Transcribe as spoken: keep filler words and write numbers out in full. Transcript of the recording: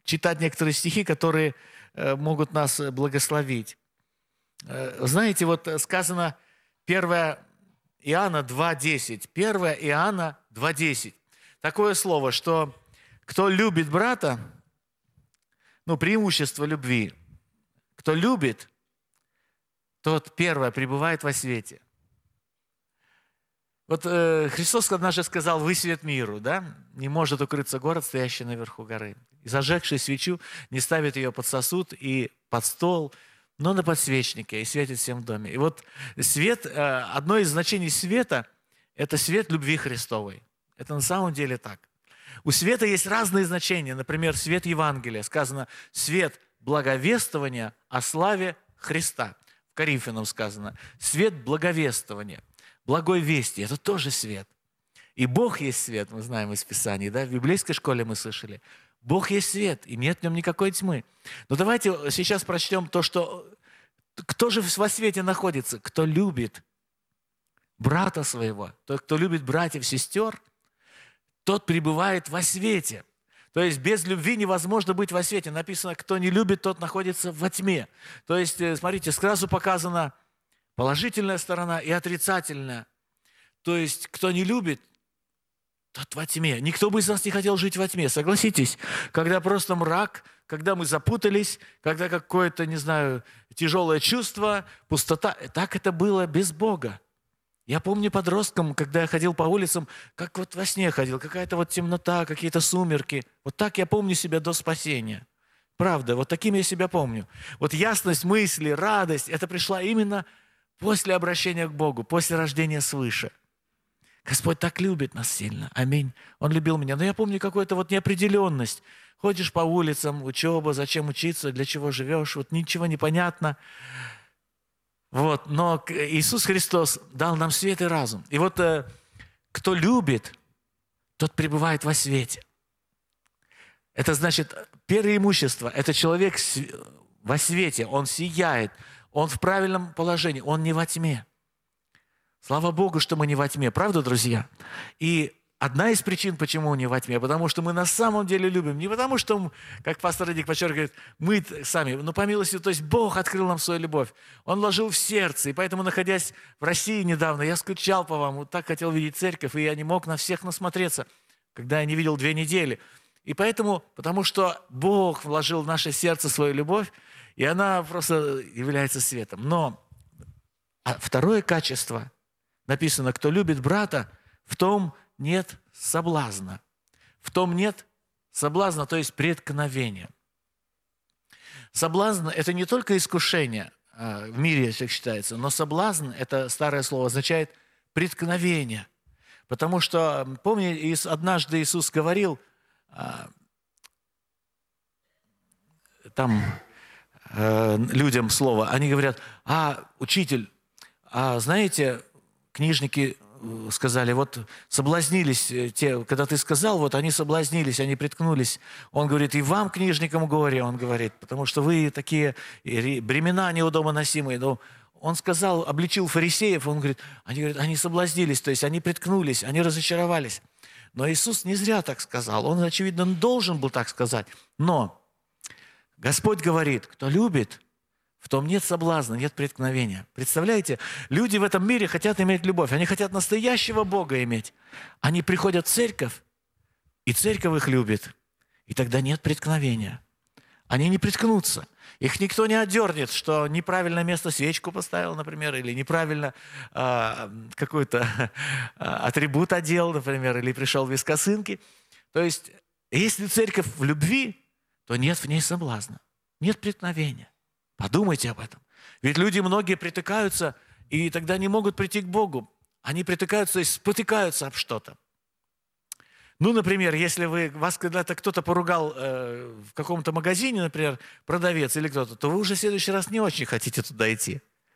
читать некоторые стихи, которые э, могут нас благословить. Э, знаете, вот сказано первое Иоанна два десять. первое Иоанна два десять. Такое слово, что кто любит брата, ну, преимущество любви, кто любит, тот первое пребывает во свете. Вот э, Христос однажды сказал: «Вы свет миру», да? «Не может укрыться город, стоящий наверху горы. И зажегший свечу не ставит ее под сосуд и под стол, но на подсвечнике, и светит всем в доме». И вот свет, э, одно из значений света – это свет любви Христовой. Это на самом деле так. У света есть разные значения. Например, свет Евангелия. Сказано «свет благовествования о славе Христа». В Коринфянам сказано «свет благовествования». Благой вести – это тоже свет. И Бог есть свет, мы знаем из Писаний, да? В библейской школе мы слышали. Бог есть свет, и нет в нем никакой тьмы. Но давайте сейчас прочтем то, что… Кто же во свете находится? Кто любит брата своего, тот, кто любит братьев, сестер, тот пребывает во свете. То есть без любви невозможно быть во свете. Написано, кто не любит, тот находится во тьме. То есть, смотрите, сразу показана положительная сторона и отрицательная. То есть, кто не любит, тот во тьме. Никто бы из нас не хотел жить во тьме, согласитесь. Когда просто мрак, когда мы запутались, когда какое-то, не знаю, тяжелое чувство, пустота. Так это было без Бога. Я помню подростком, когда я ходил по улицам, как вот во сне ходил, какая-то вот темнота, какие-то сумерки. Вот так я помню себя до спасения. Правда, вот таким я себя помню. Вот ясность мысли, радость, это пришла именно после обращения к Богу, после рождения свыше. Господь так любит нас сильно. Аминь. Он любил меня. Но я помню какую-то вот неопределенность. Ходишь по улицам, учеба, зачем учиться, для чего живешь, вот ничего не понятно. Вот. Но Иисус Христос дал нам свет и разум. И вот э, кто любит, тот пребывает во свете. Это значит, преимущество – это человек во свете, он сияет, он в правильном положении, он не во тьме. Слава Богу, что мы не во тьме, правда, друзья? И одна из причин, почему не во тьме, потому что мы на самом деле любим. Не потому что, как пастор Эдик подчеркивает, мы сами, но по милости, то есть Бог открыл нам свою любовь. Он вложил в сердце, и поэтому, находясь в России недавно, я скучал по вам, вот так хотел видеть церковь, и я не мог на всех насмотреться, когда я не видел две недели. И поэтому, потому что Бог вложил в наше сердце свою любовь, и она просто является светом. Но а второе качество, написано, кто любит брата, в том нет соблазна. В том нет соблазна, то есть преткновения. Соблазн – это не только искушение, в мире так считается, но соблазн, это старое слово, означает преткновение. Потому что, помните, однажды Иисус говорил, там людям слово, они говорят: а, учитель, а знаете, книжники сказали, вот соблазнились те, когда ты сказал, вот они соблазнились, они приткнулись. Он говорит, и вам, книжникам, говорю, он говорит, потому что вы такие бремена неудобоносимые. Но он сказал, обличил фарисеев, он говорит, они говорят, они соблазнились, то есть они приткнулись, они разочаровались. Но Иисус не зря так сказал, он, очевидно, должен был так сказать. Но Господь говорит, кто любит, в том нет соблазна, нет преткновения. Представляете, люди в этом мире хотят иметь любовь, они хотят настоящего Бога иметь. Они приходят в церковь, и церковь их любит, и тогда нет преткновения. Они не приткнутся. Их никто не отдернет, что неправильное место свечку поставил, например, или неправильно э, какой-то э, атрибут одел, например, или пришел без косынки. То есть, если церковь в любви, то нет в ней соблазна, нет преткновения. Подумайте об этом. Ведь люди многие притыкаются, и тогда не могут прийти к Богу. Они притыкаются и спотыкаются об что-то. Ну, например, если вы, вас когда-то кто-то поругал э, в каком-то магазине, например, продавец или кто-то, то вы уже в следующий раз не очень хотите туда идти.